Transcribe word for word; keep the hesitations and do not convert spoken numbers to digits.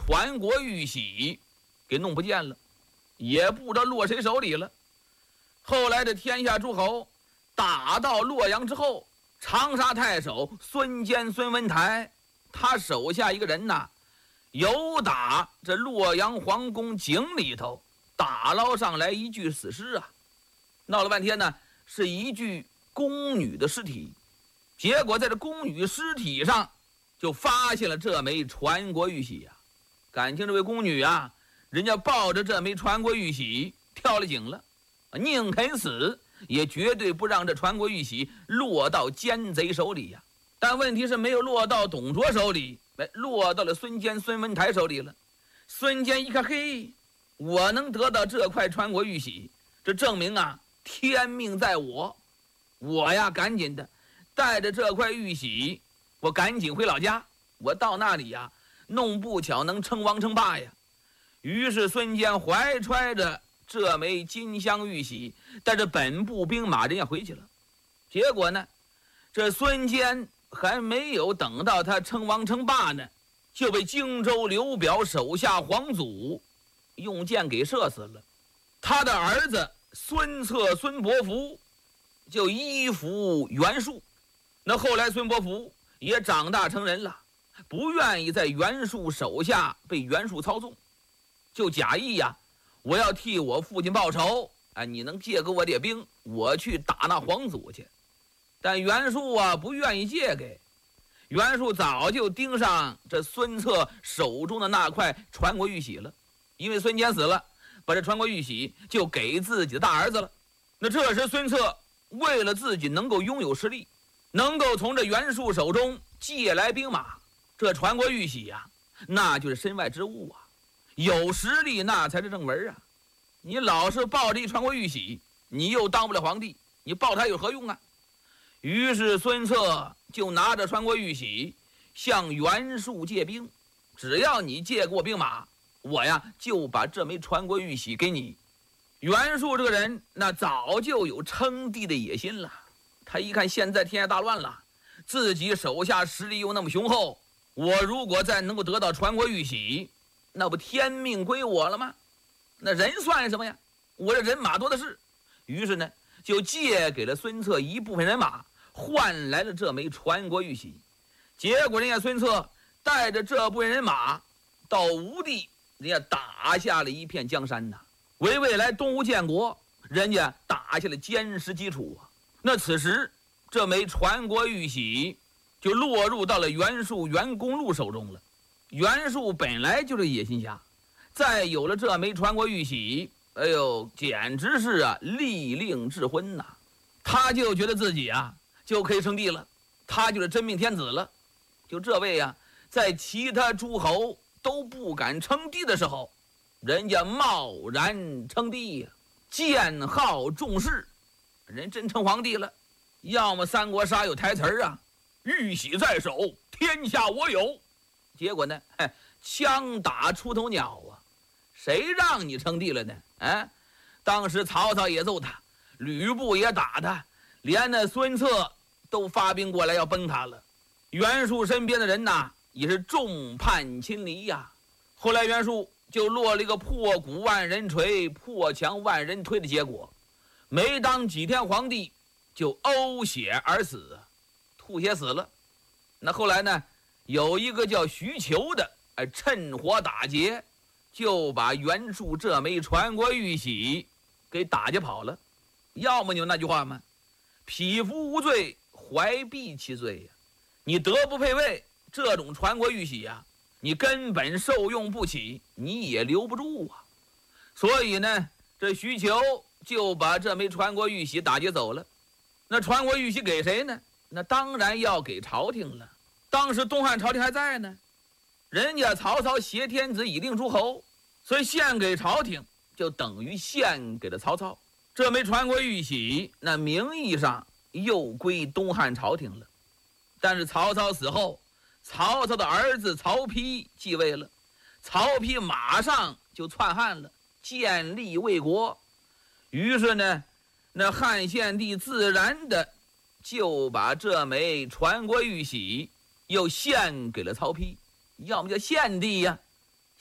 传国玉玺给弄不见了，也不知道落谁手里了。后来的天下诸侯打到洛阳之后，长沙太守孙坚孙文台，他手下一个人呐，由打这洛阳皇宫井里头打捞上来一具死尸啊，闹了半天呢，是一具宫女的尸体。结果在这宫女尸体上就发现了这枚传国玉玺呀、啊。感情这位宫女啊，人家抱着这枚传国玉玺跳了井了，宁肯死也绝对不让这传国玉玺落到奸贼手里呀、啊。但问题是没有落到董卓手里，落到了孙坚孙文台手里了。孙坚一看，嘿，我能得到这块传国玉玺，这证明啊天命在我，我呀赶紧的带着这块玉玺，我赶紧回老家，我到那里呀弄不巧能称王称霸呀。于是孙坚怀揣着这枚金镶玉玺，带着本部兵马人要回去了。结果呢，这孙坚还没有等到他称王称霸呢，就被荆州刘表手下黄祖用箭给射死了。他的儿子孙策孙伯符就依附袁术。那后来孙伯符也长大成人了，不愿意在袁术手下被袁术操纵，就假意呀、啊，我要替我父亲报仇，哎，你能借给我点兵，我去打那黄祖去。但袁术啊不愿意借给，袁术早就盯上这孙策手中的那块传国玉玺了，因为孙坚死了，把这传国玉玺就给自己的大儿子了。那这时孙策为了自己能够拥有实力，能够从这袁术手中借来兵马，这传国玉玺呀、啊，那就是身外之物啊，有实力那才是正文啊。你老是抱着一传国玉玺，你又当不了皇帝，你抱它有何用啊？于是孙策就拿着传国玉玺向袁术借兵，只要你借给我兵马，我呀就把这枚传国玉玺给你。袁术这个人那早就有称帝的野心了，他一看现在天下大乱了，自己手下实力又那么雄厚，我如果再能够得到传国玉玺，那不天命归我了吗？那人算什么呀？我这人马多的是。于是呢就借给了孙策一部分人马，换来了这枚传国玉玺。结果人家孙策带着这部分人马到吴地，人家打下了一片江山呐，为未来东吴建国人家打下了坚实基础啊。那此时这枚传国玉玺就落入到了袁术袁公路手中了。袁术本来就是野心家，再有了这枚传国玉玺，哎呦，简直是啊利令智昏呐！他就觉得自己啊就可以称帝了，他就是真命天子了。就这位啊，在其他诸侯都不敢称帝的时候，人家贸然称帝呀、啊，建号重视，人真称皇帝了。要么三国杀有台词儿啊，玉玺在手，天下我有。结果呢，枪打出头鸟啊，谁让你称帝了呢？哎，当时曹操也揍他，吕布也打他，连那孙策都发兵过来要崩他了。袁术身边的人呐，也是众叛亲离呀、啊。后来袁术就落了一个破鼓万人锤，破墙万人推的结果，没当几天皇帝就呕血而死，吐血死了。那后来呢，有一个叫徐求的，哎，趁火打劫，就把袁术这枚传国玉玺给打劫跑了。要么你有那句话吗？匹夫无罪，怀璧其罪呀、啊。你德不配位，这种传国玉玺呀、啊，你根本受用不起，你也留不住啊。所以呢，这徐求就把这枚传国玉玺打劫走了。那传国玉玺给谁呢？那当然要给朝廷了。当时东汉朝廷还在呢，人家曹操挟天子以令诸侯，所以献给朝廷就等于献给了曹操。这枚传国玉玺那名义上又归东汉朝廷了。但是曹操死后，曹操的儿子曹丕继位了，曹丕马上就篡汉了，建立魏国。于是呢，那汉献帝自然的就把这枚传国玉玺又献给了曹丕。要么叫献帝呀、啊，